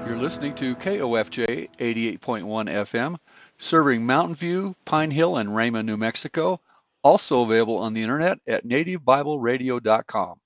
You're listening to KOFJ 88.1 FM, serving Mountain View, Pine Hill, and Rama, New Mexico. Also available on the internet at nativebibleradio.com.